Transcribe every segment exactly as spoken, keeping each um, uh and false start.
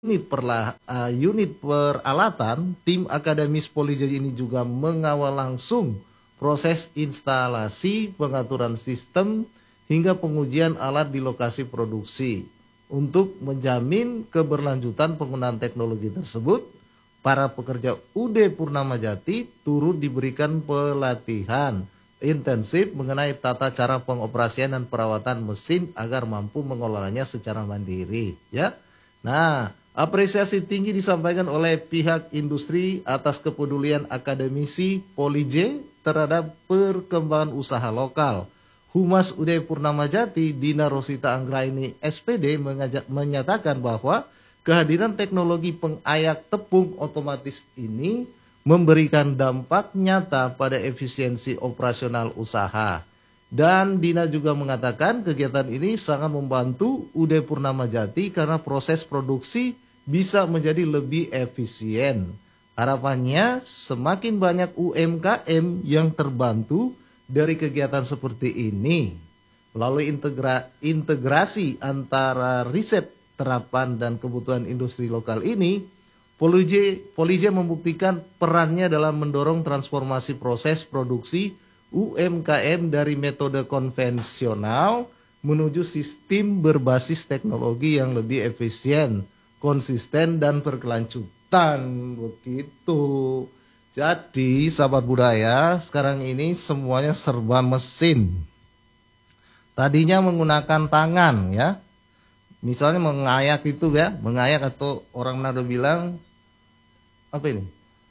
unit perlah, uh, unit peralatan, tim akademis Polija ini juga mengawal langsung proses instalasi, pengaturan sistem, hingga pengujian alat di lokasi produksi. Untuk menjamin keberlanjutan penggunaan teknologi tersebut, para pekerja U D Purnama Jati turut diberikan pelatihan intensif mengenai tata cara pengoperasian dan perawatan mesin agar mampu mengelolanya secara mandiri, ya. Nah, apresiasi tinggi disampaikan oleh pihak industri atas kepedulian akademisi Polije terhadap perkembangan usaha lokal. Humas U D Purnama Jati, Dina Rosita Anggraini S P D mengajak, menyatakan bahwa kehadiran teknologi pengayak tepung otomatis ini memberikan dampak nyata pada efisiensi operasional usaha. Dan Dina juga mengatakan kegiatan ini sangat membantu U D Purnama Jati karena proses produksi bisa menjadi lebih efisien. Harapannya semakin banyak U M K M yang terbantu dari kegiatan seperti ini. Melalui integra integrasi antara riset, terapan, dan kebutuhan industri lokal ini, Polija membuktikan perannya dalam mendorong transformasi proses produksi U M K M dari metode konvensional menuju sistem berbasis teknologi yang lebih efisien, konsisten, dan berkelanjutan. Begitu. Jadi, sahabat budaya, sekarang ini semuanya serba mesin. Tadinya menggunakan tangan, ya. Misalnya mengayak itu, ya, mengayak, atau orang Nado bilang apa ini?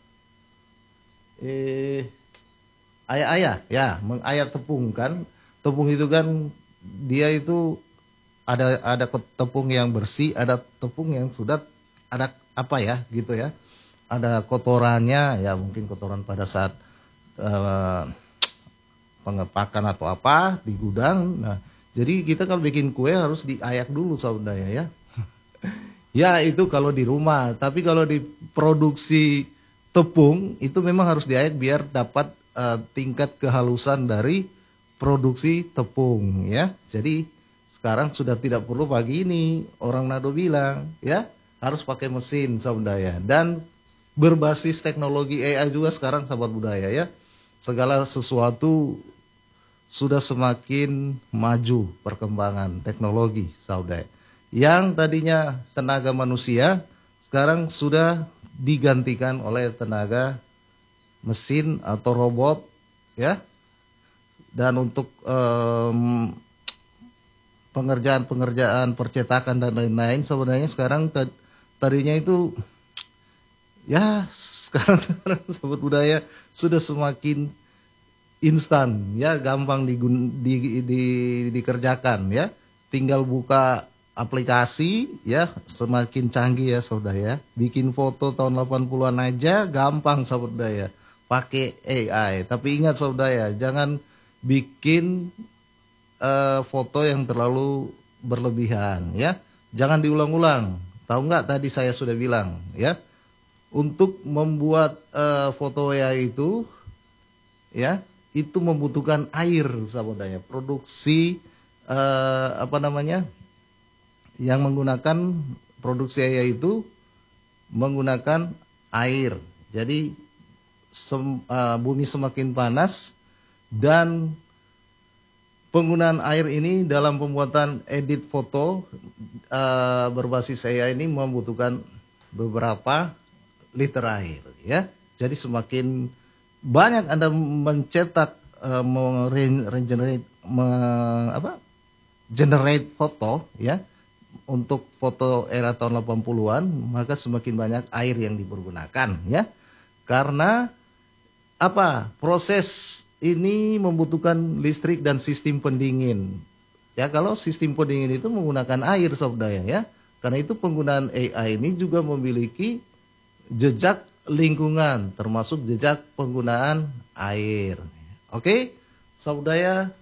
Eh, ayah-ayah, ya, mengayak tepung kan. Tepung itu kan dia itu ada ada tepung yang bersih, ada tepung yang sudah ada apa ya, gitu ya. Ada kotorannya, ya mungkin kotoran pada saat uh, pengepakan atau apa di gudang. Nah, jadi kita kalau bikin kue harus diayak dulu saudara ya. Ya itu kalau di rumah, tapi kalau di produksi tepung itu memang harus diayak biar dapat uh, tingkat kehalusan dari produksi tepung ya. Jadi sekarang sudah tidak perlu pagi ini orang Nado bilang ya harus pakai mesin saudara, dan berbasis teknologi A I juga sekarang sahabat budaya ya. Segala sesuatu sudah semakin maju perkembangan teknologi saudara. Yang tadinya tenaga manusia sekarang sudah digantikan oleh tenaga mesin atau robot ya. Dan untuk um, pengerjaan-pengerjaan percetakan dan lain-lain sebenarnya sekarang tadinya itu ya sekarang sahabat budaya sudah semakin instan ya, gampang di, di, di, dikerjakan ya, tinggal buka aplikasi ya, semakin canggih ya saudara ya. Bikin foto tahun delapan puluhan aja gampang saudara ya, pakai A I. Tapi ingat saudara, jangan bikin uh, foto yang terlalu berlebihan ya, jangan diulang-ulang. Tahu nggak tadi saya sudah bilang ya, untuk membuat uh, foto A I itu ya itu membutuhkan air sahabat. Produksi eh, apa namanya yang menggunakan produksi A I itu menggunakan air. Jadi sem, uh, bumi semakin panas dan penggunaan air ini dalam pembuatan edit foto uh, berbasis A I ini membutuhkan beberapa liter air ya. Jadi semakin banyak Anda mencetak uh, meregenerate me, apa generate foto ya, untuk foto era tahun delapan puluhan, maka semakin banyak air yang dipergunakan ya. Karena apa? Proses ini membutuhkan listrik dan sistem pendingin. Ya, kalau sistem pendingin itu menggunakan air saudara ya. Karena itu penggunaan A I ini juga memiliki jejak lingkungan, termasuk jejak penggunaan air. Oke, saudara,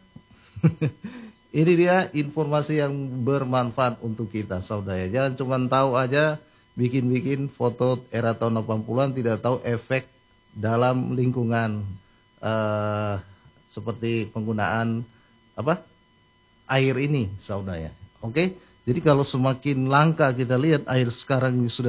ini dia informasi yang bermanfaat untuk kita, saudara. Jangan cuma tahu aja bikin-bikin foto era tahun delapan puluhan, tidak tahu efek dalam lingkungan uh, seperti penggunaan apa air ini, saudara. Oke, Jadi kalau semakin langka kita lihat air sekarang ini sudah